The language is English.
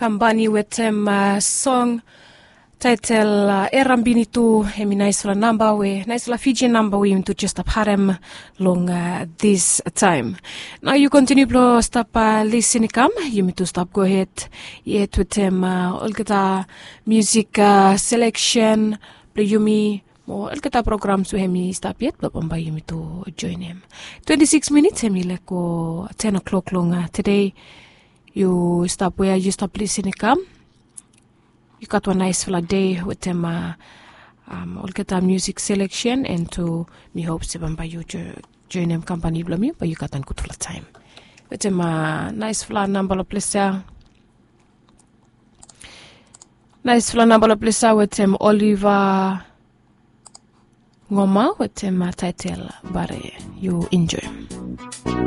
Kambani wetem song title Erambini tu emi naisla number we naisla Fiji number we into just up harem long this time. Now you continue to stop listening come you to stop go ahead yet with them olgata music selection play yumi mo olgata programs we hemi stop yet but bomba yumi to join him 26 minutes hemi leko 10 o'clock long today. You stop where you stop listening come. You got one nice flat day with them all get our music selection and to me hope by you join them company me but you got a good flat time. With them nice flat number of places. Nice flat number of places with them Oliver Ngoma with them title bare you enjoy.